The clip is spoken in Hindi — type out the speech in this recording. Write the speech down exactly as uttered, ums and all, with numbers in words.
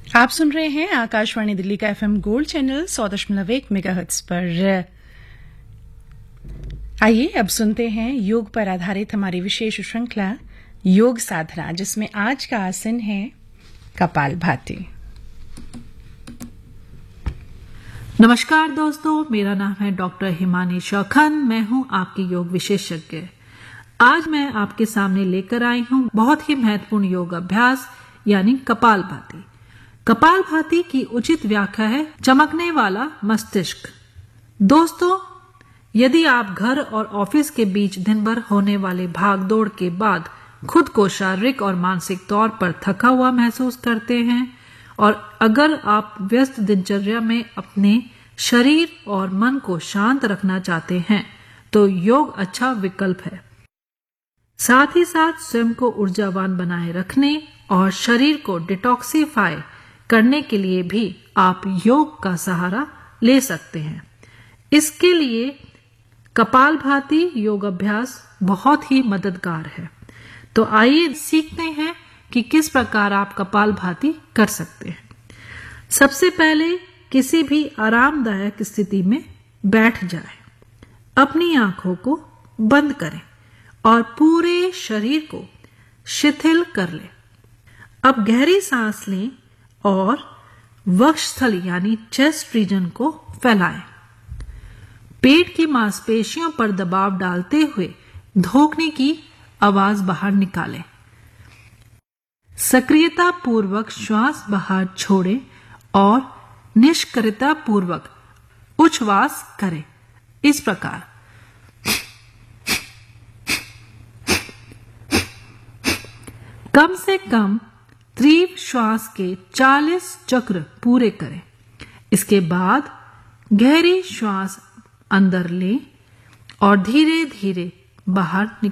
आप सुन रहे हैं आकाशवाणी दिल्ली का एफएम गोल्ड चैनल सौ दशमलव एक मेगाहर्ट्ज पर। आइए अब सुनते हैं योग पर आधारित हमारी विशेष श्रृंखला योग साधना, जिसमें आज का आसन है कपालभाति। नमस्कार दोस्तों, मेरा नाम है डॉक्टर हिमानी शौखन। मैं हूं आपकी योग विशेषज्ञ। आज मैं आपके सामने लेकर आई हूं बहुत ही महत्वपूर्ण योग अभ्यास यानी कपालभाति। कपालभाति की उचित व्याख्या है चमकने वाला मस्तिष्क। दोस्तों, यदि आप घर और ऑफिस के बीच दिन भर होने वाले भागदौड़ के बाद खुद को शारीरिक और मानसिक तौर पर थका हुआ महसूस करते हैं और अगर आप व्यस्त दिनचर्या में अपने शरीर और मन को शांत रखना चाहते हैं तो योग अच्छा विकल्प है। साथ ही साथ स्वयं को ऊर्जावान बनाए रखने और शरीर को डिटॉक्सिफाई करने के लिए भी आप योग का सहारा ले सकते हैं। इसके लिए कपालभाति योग अभ्यास बहुत ही मददगार है। तो आइए सीखते हैं कि किस प्रकार आप कपालभाति कर सकते हैं। सबसे पहले किसी भी आरामदायक स्थिति में बैठ जाएं। अपनी आंखों को बंद करें और पूरे शरीर को शिथिल कर लें। अब गहरी सांस लें और वक्षस्थल यानी चेस्ट रीजन को फैलाएं। पेट की मांसपेशियों पर दबाव डालते हुए धोखने की आवाज बाहर निकालें। सक्रियता पूर्वक श्वास बाहर छोड़ें और निष्क्रियता पूर्वक उच्छ्वास करें। इस प्रकार कम से कम तीव्र श्वास के चालीस चक्र पूरे करें। इसके बाद गहरी श्वास अंदर लें और धीरे धीरे बाहर निकालें।